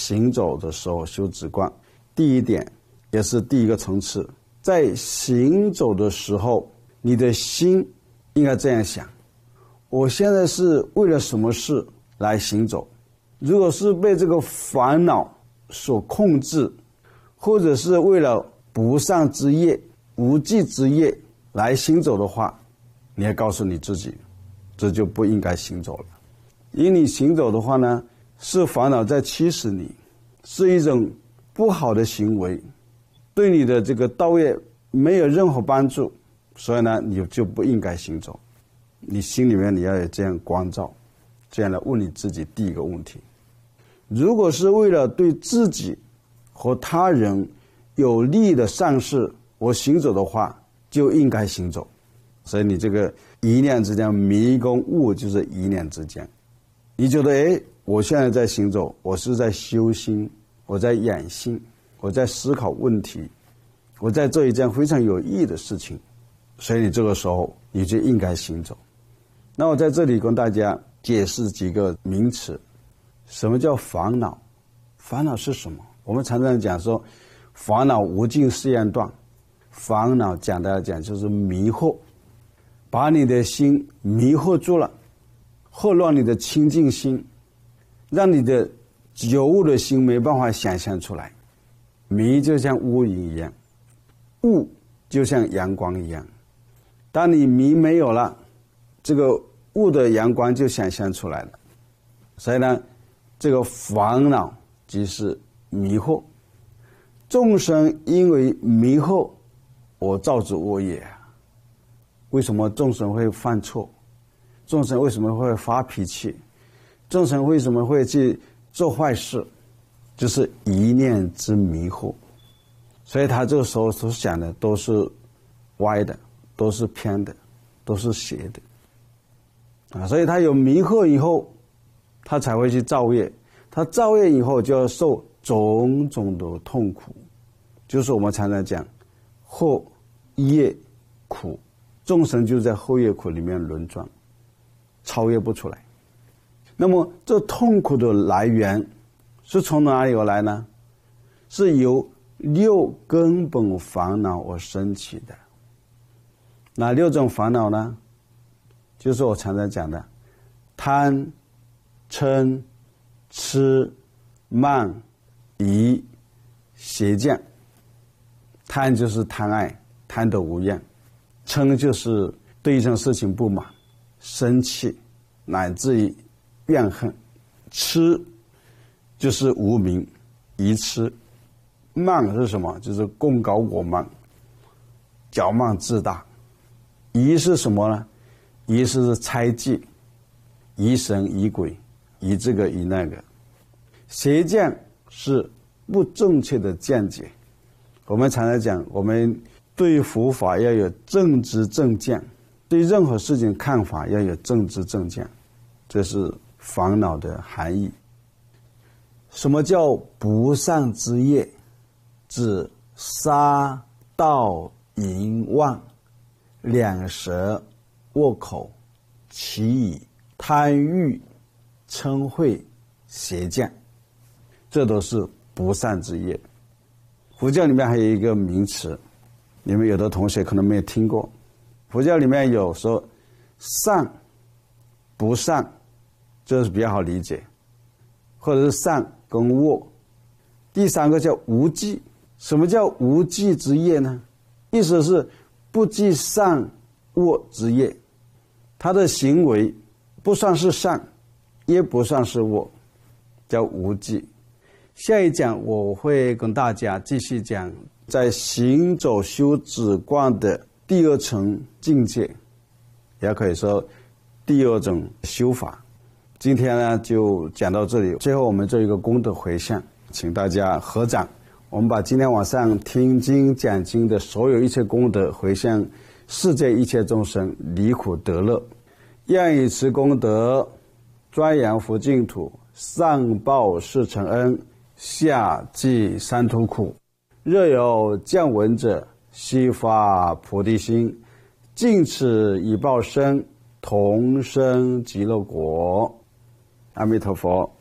行走的时候修止观，第一点也是第一个层次，在行走的时候，你的心应该这样想：我现在是为了什么事来行走？如果是被这个烦恼所控制，或者是为了不善之业、无记之业来行走的话，你要告诉你自己，这就不应该行走了。因你行走的话呢，是烦恼在驱使你，是一种不好的行为，对你的这个道业没有任何帮助，所以呢，你就不应该行走。你心里面你要有这样关照，这样来问你自己第一个问题：如果是为了对自己和他人有利的善事我行走的话，就应该行走。所以你这个一念之间，迷跟悟就是一念之间。你觉得我现在在行走，我是在修心，我在养性，我在思考问题，我在做一件非常有意义的事情，所以你这个时候你就应该行走。那我在这里跟大家解释几个名词。什么叫烦恼？烦恼是什么？我们常常讲说烦恼无尽誓愿断，烦恼简单来讲就是迷惑，把你的心迷惑住了，惑乱你的清净心，让你的有悟的心没办法想象出来。迷就像乌云一样，悟就像阳光一样，当你迷没有了，这个悟的阳光就想象出来了。所以呢，这个烦恼即是迷惑。众生因为迷惑我造之恶业。为什么众生会犯错？众生为什么会发脾气？众生为什么会去做坏事？就是一念之迷惑。所以他这个时候所想的都是歪的，都是偏的，都是邪的。所以他有迷惑以后，他才会去造业。他造业以后就要受种种的痛苦，就是我们常常讲后业苦，众生就在后业苦里面轮转，超越不出来。那么这痛苦的来源是从哪里而来呢？是由六根本烦恼而生起的。哪六种烦恼呢？就是我常常讲的贪、嗔、痴、慢、疑、邪见。贪就是贪爱，贪得无厌；嗔就是对一件事情不满、生气，乃至于怨恨；痴就是无明、愚痴；慢是什么？就是功高我慢、骄慢自大；疑是什么呢？疑是猜忌，疑神疑鬼，疑这个疑那个；邪见是不正确的见解。我们常常讲，我们对佛法要有正知正见，对任何事情看法要有正知正见，这是烦恼的含义。什么叫不善之业？指杀盗淫妄、两舌、恶口、绮语、贪欲、嗔恚、邪见，这都是不善之业。佛教里面还有一个名词，你们有的同学可能没有听过。佛教里面有说善、不善，这是比较好理解，或者是善跟恶。第三个叫无记。什么叫无记之业呢？意思是不计善恶之业，他的行为不算是善，也不算是恶，叫无记。下一讲我会跟大家继续讲在行走修止观的第二层境界，也可以说第二种修法。今天呢就讲到这里，最后我们做一个功德回向，请大家合掌。我们把今天晚上听经讲经的所有一切功德回向世界一切众生离苦得乐，愿以此功德专扬佛净土，上报四重恩，下济三途苦。若有见闻者，悉发菩提心，尽此以报身，同生极乐国。阿弥陀佛。